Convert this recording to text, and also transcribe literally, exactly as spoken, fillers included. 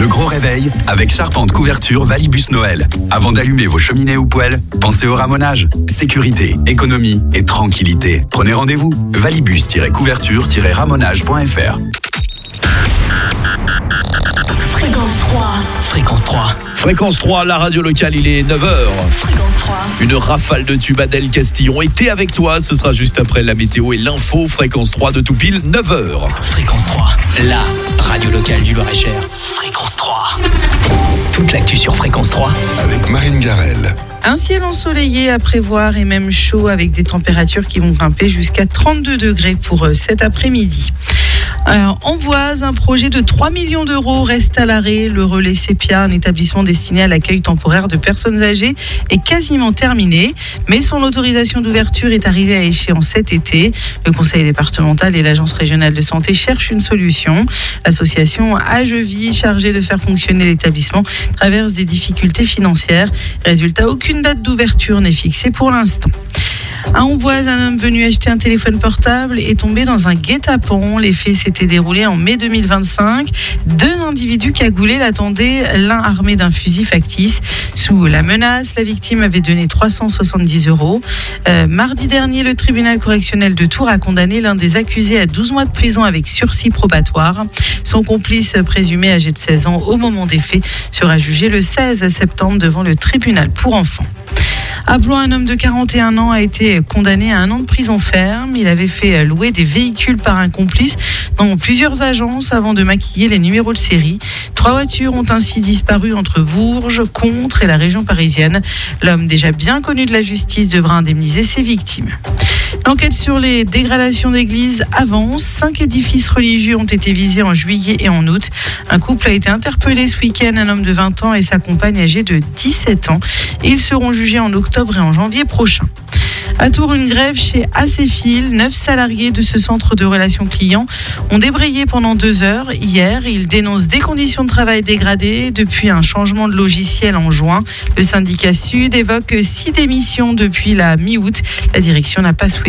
gros réveil avec Charpente Couverture Valibus Noël. Avant d'allumer vos cheminées ou poêles, pensez au ramonage. Sécurité, économie et tranquillité. Prenez rendez-vous. valibus-couverture-ramonage point f r. Fréquence trois. Fréquence trois. Fréquence trois, la radio locale, il est neuf heures. Fréquence trois. Une rafale de tubes Adèle Castillon. Et t'es avec toi, ce sera juste après la météo et l'info. Fréquence trois de tout pile, neuf heures. Fréquence trois, la radio locale du Loir-et-Cher. Fréquence trois. Toute l'actu sur Fréquence trois. Avec Marine Garel. Un ciel ensoleillé à prévoir et même chaud avec des températures qui vont grimper jusqu'à trente-deux degrés pour cet après-midi. Alors, Amboise, un projet de trois millions d'euros reste à l'arrêt. Le relais Sépia, un établissement destiné à l'accueil temporaire de personnes âgées, est quasiment terminé. Mais son autorisation d'ouverture est arrivée à échéance cet été. Le conseil départemental et l'agence régionale de santé cherchent une solution. L'association Agevie, chargée de faire fonctionner l'établissement, traverse des difficultés financières. Résultat, aucune date d'ouverture n'est fixée pour l'instant. À Amboise, un homme venu acheter un téléphone portable est tombé dans un guet-apens. Les faits s'étaient déroulés en mai deux mille vingt-cinq. Deux individus cagoulés l'attendaient, l'un armé d'un fusil factice. Sous la menace, la victime avait donné trois cent soixante-dix euros. Euh, mardi dernier, le tribunal correctionnel de Tours a condamné l'un des accusés à douze mois de prison avec sursis probatoire. Son complice, présumé âgé de seize ans au moment des faits, sera jugé le seize septembre devant le tribunal pour enfants. À Blois, un homme de quarante et un ans a été condamné à un an de prison ferme. Il avait fait louer des véhicules par un complice dans plusieurs agences avant de maquiller les numéros de série. Trois voitures ont ainsi disparu entre Bourges, Contres et la région parisienne. L'homme, déjà bien connu de la justice, devra indemniser ses victimes. L'enquête sur les dégradations d'églises avance. Cinq édifices religieux ont été visés en juillet et en août. Un couple a été interpellé ce week-end, un homme de vingt ans et sa compagne âgée de dix-sept ans. Ils seront jugés en octobre et en janvier prochain. À Tours, une grève chez Acéfil. Neuf salariés de ce centre de relations clients ont débrayé pendant deux heures. Hier, ils dénoncent des conditions de travail dégradées depuis un changement de logiciel en juin. Le syndicat Sud évoque six démissions depuis la mi-août. La direction n'a pas souhaité